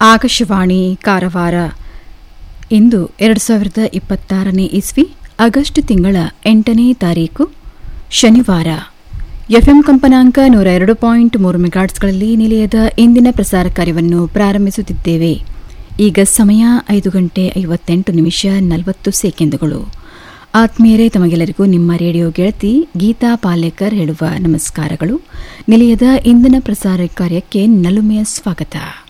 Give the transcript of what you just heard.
ಆಕಾಶವಾಣಿ ಕಾರವಾರ. ಇಂದು 2026ನೇ ಇಸ್ವಿ ಆಗಸ್ಟ್ ತಿಂಗಳ 8ನೇ ತಾರೀಕು ಶನಿವಾರ. ಎಫ್ಎಂ ಕಂಪನಾಂಕ 102.3 ಮೆಗಾಟ್ಸ್ಗಳಲ್ಲಿ ನಿಲಯದ ಇಂದಿನ ಪ್ರಸಾರ ಕಾರ್ಯವನ್ನು ಪ್ರಾರಂಭಿಸುತ್ತಿದ್ದೇವೆ. ಈಗ ಸಮಯ 5:58:40. ಆತ್ಮೀಯರೇ, ತಮಗೆಲ್ಲರಿಗೂ ನಿಮ್ಮ ರೇಡಿಯೋ ಗೆಳತಿ ಗೀತಾ ಪಾಲೇಕರ್ ಹೇಳುವ ನಮಸ್ಕಾರಗಳು. ನಿಲಯದ ಇಂದಿನ ಪ್ರಸಾರ ಕಾರ್ಯಕ್ಕೆ ನಲುಮೆಯ ಸ್ವಾಗತ.